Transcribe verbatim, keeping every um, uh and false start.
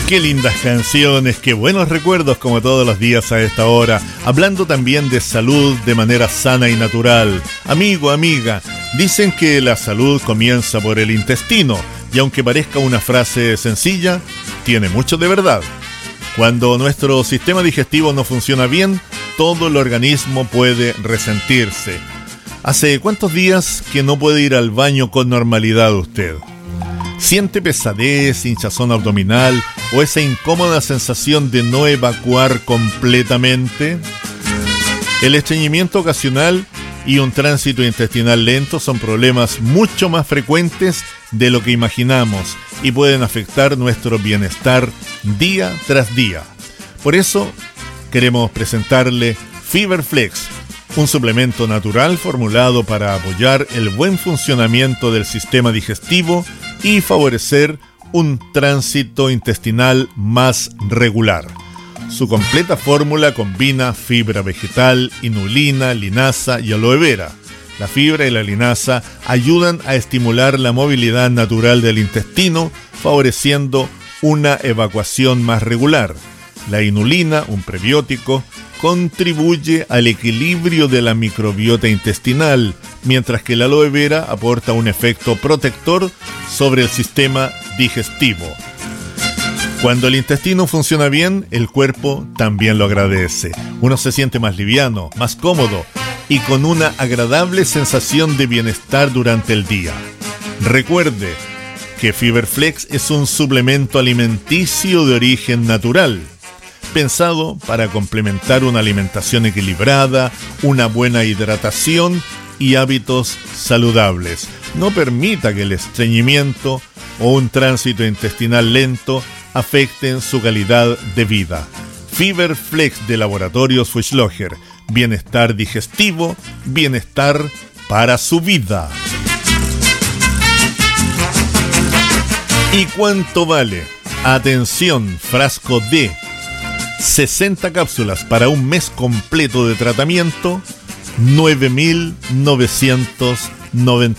Qué lindas canciones, qué buenos recuerdos como todos los días a esta hora, hablando también de salud de manera sana y natural. Amigo, amiga, dicen que la salud comienza por el intestino y aunque parezca una frase sencilla, tiene mucho de verdad. Cuando nuestro sistema digestivo no funciona bien, todo el organismo puede resentirse. ¿Hace cuántos días que no puede ir al baño con normalidad usted? ¿Siente pesadez, hinchazón abdominal o esa incómoda sensación de no evacuar completamente? El estreñimiento ocasional y un tránsito intestinal lento son problemas mucho más frecuentes de lo que imaginamos y pueden afectar nuestro bienestar día tras día. Por eso queremos presentarle Fiberflex, un suplemento natural formulado para apoyar el buen funcionamiento del sistema digestivo y favorecer un tránsito intestinal más regular. Su completa fórmula combina fibra vegetal, inulina, linaza y aloe vera. La fibra y la linaza ayudan a estimular la movilidad natural del intestino, favoreciendo una evacuación más regular. La inulina, un prebiótico, contribuye al equilibrio de la microbiota intestinal, mientras que la aloe vera aporta un efecto protector sobre el sistema digestivo. Cuando el intestino funciona bien, el cuerpo también lo agradece. Uno se siente más liviano, más cómodo y con una agradable sensación de bienestar durante el día. Recuerde que Fiberflex es un suplemento alimenticio de origen natural, pensado para complementar una alimentación equilibrada, una buena hidratación y hábitos saludables. No permita que el estreñimiento o un tránsito intestinal lento afecten su calidad de vida. Fiberflex de Laboratorios Fuchsloger. Bienestar digestivo, bienestar para su vida. ¿Y cuánto vale? Atención, frasco de sesenta cápsulas para un mes completo de tratamiento, nueve mil novecientos noventa